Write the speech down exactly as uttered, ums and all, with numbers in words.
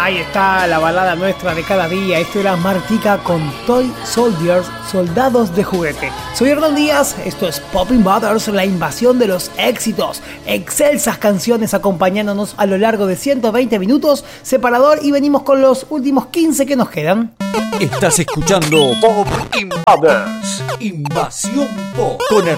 Ahí está la balada nuestra de cada día. Esto era Martica con Toy Soldiers, soldados de juguete. Soy Hernán Díaz, esto es Popping Butters, la invasión de los éxitos. Excelsas canciones acompañándonos a lo largo de ciento veinte minutos, separador, y venimos con los últimos quince que nos quedan. Estás escuchando Popping Butters, Invasión Pop, con